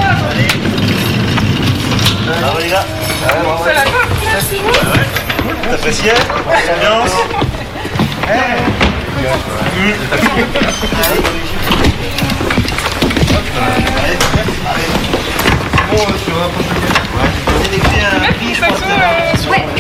Bravo les gars. C'est la coque, merci. T'appréciais l'ambiance? Bon, tu rapproches le gars. J'ai écrit un prix, je pense. Ouais.